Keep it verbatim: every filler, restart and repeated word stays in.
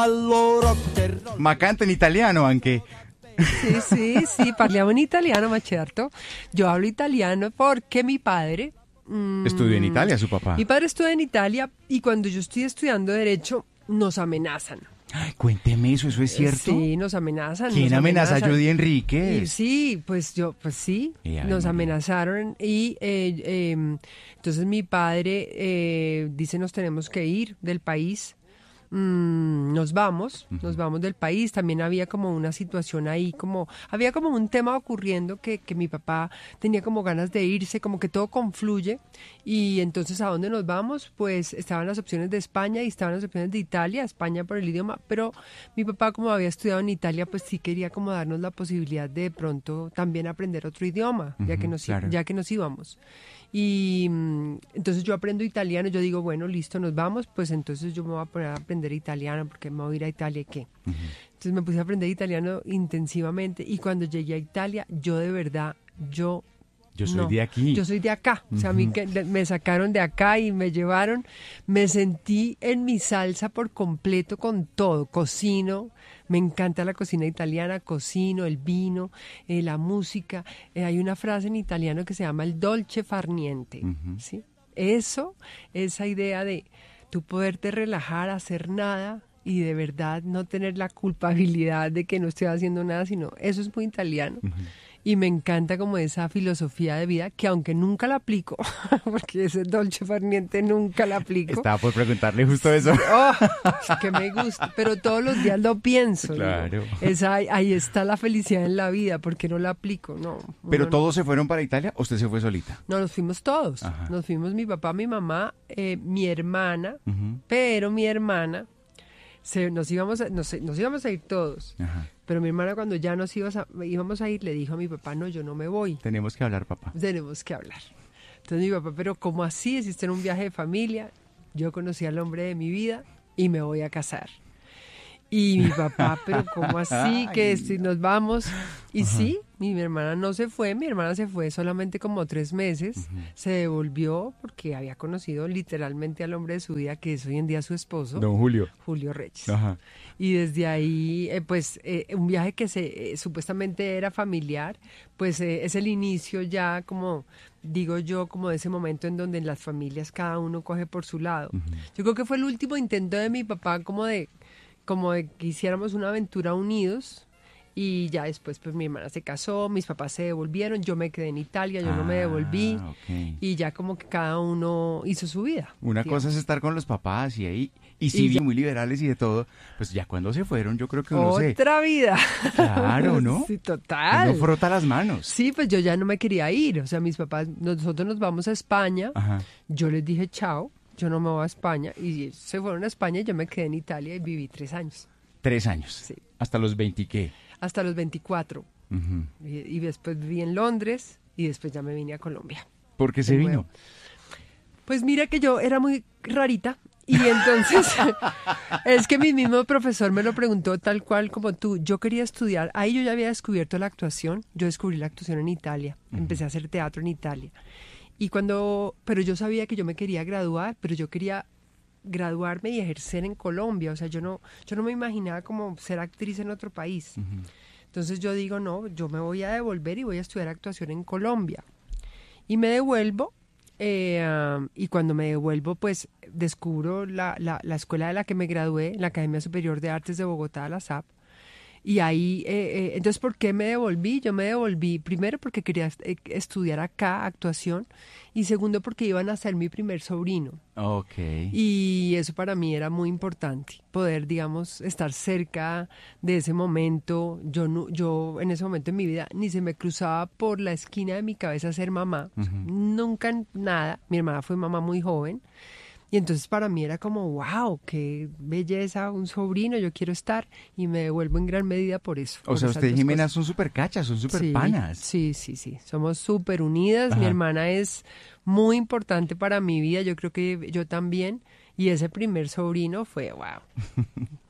Ma canta in italiano anche. Sì, sì, sì, parliamo in italiano, ma certo. Yo hablo italiano porque mi padre... mmm, Estudió en Italia su papá. Mi padre estudia en Italia y cuando yo estoy estudiando Derecho, nos amenazan. Ay, cuénteme eso, ¿eso es cierto? Sí, nos amenazan. ¿Quién nos amenaza a amenazan. Judy Enríquez? Y sí, pues yo, pues sí, Y ay, nos María. amenazaron y eh, eh, entonces mi padre eh, dice nos tenemos que ir del país. Mm, nos vamos, uh-huh. nos vamos del país. También había como una situación ahí, como había como un tema ocurriendo que, que mi papá tenía como ganas de irse, como que todo confluye. Y entonces, ¿a dónde nos vamos? Pues estaban las opciones de España y estaban las opciones de Italia, España por el idioma, pero mi papá, como había estudiado en Italia, pues sí quería como darnos la posibilidad de, de pronto también aprender otro idioma, uh-huh, ya que nos, claro. ya que nos íbamos. Y mm, entonces yo aprendo italiano, yo digo, bueno, listo, nos vamos, pues entonces yo me voy a poner a aprender italiano porque me voy a ir a Italia y qué. Uh-huh. Entonces me puse a aprender italiano intensivamente y cuando llegué a Italia, yo de verdad, yo... Yo soy no, de aquí. Yo soy de acá. Uh-huh. O sea, a mí que me sacaron de acá y me llevaron, me sentí en mi salsa por completo con todo, cocino. Me encanta la cocina italiana, cocino, el vino, eh, la música. Eh, hay una frase en italiano que se llama el dolce far niente, uh-huh. ¿sí? Eso, esa idea de tú poderte relajar, hacer nada y de verdad no tener la culpabilidad de que no estoy haciendo nada, sino eso es muy italiano. Uh-huh. Y me encanta como esa filosofía de vida que aunque nunca la aplico, porque ese dolce far niente nunca la aplico. Estaba por preguntarle justo eso. Oh, que me gusta, pero todos los días lo pienso. Claro. Esa, ahí está la felicidad en la vida, porque no la aplico, no. ¿Pero no, todos no. se fueron para Italia o usted se fue solita? No, nos fuimos todos. Ajá. Nos fuimos mi papá, mi mamá, eh, mi hermana, uh-huh. pero mi hermana... Se, nos, íbamos a, nos, nos íbamos a ir todos. Ajá. Pero mi hermana cuando ya nos ibas a, íbamos a ir le dijo a mi papá, no, yo no me voy. Tenemos que hablar, papá. Tenemos que hablar. Entonces mi papá, pero ¿cómo así? Hiciste en un viaje de familia, yo conocí al hombre de mi vida y me voy a casar. Y mi papá, pero ¿cómo así? Que si nos vamos. Y ajá. sí, mi, mi hermana no se fue, mi hermana se fue solamente como tres meses, uh-huh. se devolvió porque había conocido literalmente al hombre de su vida, que es hoy en día su esposo. Don Julio. Julio Reyes. Ajá. Y desde ahí, eh, pues, eh, un viaje que se eh, supuestamente era familiar, pues eh, es el inicio ya como, digo yo, como de ese momento en donde en las familias cada uno coge por su lado. Uh-huh. Yo creo que fue el último intento de mi papá como de... como de que hiciéramos una aventura unidos y ya después pues mi hermana se casó, mis papás se devolvieron, yo me quedé en Italia, yo ah, no me devolví okay. y ya como que cada uno hizo su vida. Una digamos. Cosa es estar con los papás y ahí, y sí, y muy liberales y de todo, pues ya cuando se fueron yo creo que uno otra se... Otra vida. Claro, ¿no? Sí, total. Uno frota las manos. Sí, pues yo ya no me quería ir, o sea, mis papás, nosotros nos vamos a España, ajá. yo les dije chao. Yo no me voy a España y se fueron a España y yo me quedé en Italia y viví tres años. ¿Tres años? Sí. ¿Hasta los veinte qué? Hasta los veinticuatro. Uh-huh. Y, y después viví en Londres y después ya me vine a Colombia. ¿Por qué se vino? Nuevo. Pues mira que yo era muy rarita y entonces es que mi mismo profesor me lo preguntó tal cual como tú. Yo quería estudiar, ahí yo ya había descubierto la actuación, yo descubrí la actuación en Italia, uh-huh. empecé a hacer teatro en Italia. Y cuando, pero yo sabía que yo me quería graduar, pero yo quería graduarme y ejercer en Colombia. O sea, yo no, yo no me imaginaba como ser actriz en otro país. Uh-huh. Entonces yo digo, no, yo me voy a devolver y voy a estudiar actuación en Colombia. Y me devuelvo, eh, um, y cuando me devuelvo, pues descubro la, la, la escuela de la que me gradué, la Academia Superior de Artes de Bogotá, la S A P. Y ahí, eh, eh, entonces, ¿por qué me devolví? Yo me devolví primero porque quería eh, estudiar acá actuación y segundo porque iban a ser mi primer sobrino. Okay. Y eso para mí era muy importante, poder, digamos, estar cerca de ese momento. Yo, no, yo en ese momento en mi vida ni se me cruzaba por la esquina de mi cabeza ser mamá. Uh-huh. Nunca nada. Mi hermana fue mamá muy joven. Y entonces para mí era como, wow, qué belleza, un sobrino, yo quiero estar y me devuelvo en gran medida por eso. O sea, usted y Jimena son súper cachas, son súper sí, panas. Sí, sí, sí, somos súper unidas. Ajá. Mi hermana es muy importante para mi vida, yo creo que yo también. Y ese primer sobrino fue, wow,